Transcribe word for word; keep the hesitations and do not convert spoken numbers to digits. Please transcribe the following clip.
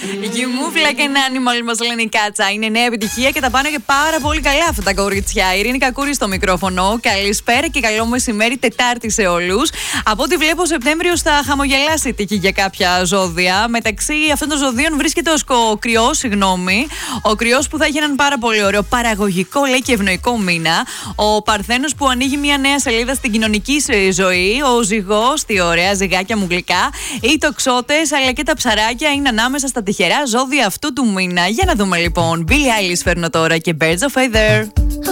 You move like an animal, μας λένε η Κάτσα. Είναι νέα επιτυχία και τα πάνε και πάρα πολύ καλά αυτά τα κορίτσια. Η Ειρήνη Κακούρη στο μικρόφωνο. Καλησπέρα και καλό μεσημέρι, Τετάρτη σε όλους. Από ό,τι βλέπω, ο Σεπτέμβριος θα χαμογελάσει τύχη για κάποια ζώδια. Μεταξύ αυτών των ζωδίων βρίσκεται ο κρυός, συγγνώμη. Ο κρυός που θα έχει έναν πάρα πολύ ωραίο, παραγωγικό λέει και ευνοϊκό μήνα. Ο Παρθένος που ανοίγει μια νέα σελίδα στην κοινωνική ζωή. Ο Ζυγός, τι ωραία, ζυγάκια μου γλυκά. Οι Τοξότες αλλά και τα ψαράκια είναι ανάμεσα στα τυχερά ζώδια αυτού του μήνα. Για να δούμε λοιπόν. Billie Eilish φέρνω τώρα και Birds of a Feather.